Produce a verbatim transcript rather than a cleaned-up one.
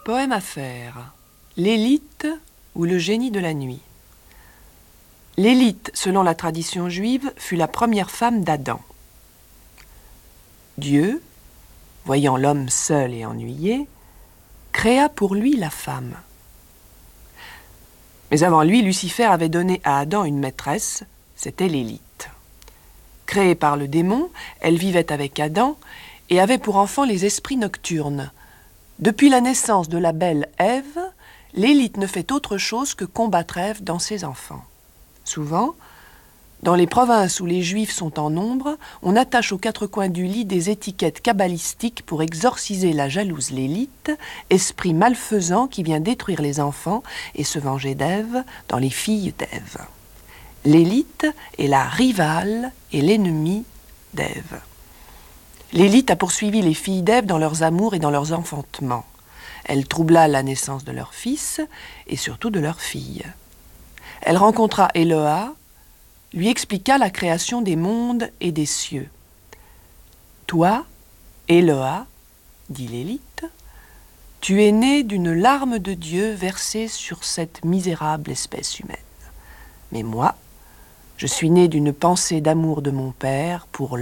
Poème à faire. L'élite ou le génie de la nuit. L'élite, selon la tradition juive, fut la première femme d'Adam. Dieu, voyant l'homme seul et ennuyé, créa pour lui la femme. Mais avant lui, Lucifer avait donné à Adam une maîtresse, c'était l'élite. Créée par le démon, elle vivait avec Adam et avait pour enfant les esprits nocturnes. Depuis la naissance de la belle Ève, l'élite ne fait autre chose que combattre Ève dans ses enfants. Souvent, dans les provinces où les Juifs sont en nombre, on attache aux quatre coins du lit des étiquettes kabbalistiques pour exorciser la jalouse l'élite, esprit malfaisant qui vient détruire les enfants et se venger d'Ève dans les filles d'Ève. L'élite est la rivale et l'ennemie d'Ève. L'élite a poursuivi les filles d'Ève dans leurs amours et dans leurs enfantements. Elle troubla la naissance de leurs fils et surtout de leurs filles. Elle rencontra Eloah, lui expliqua la création des mondes et des cieux. « Toi, Eloah, dit l'élite, tu es né d'une larme de Dieu versée sur cette misérable espèce humaine. Mais moi, je suis né d'une pensée d'amour de mon Père pour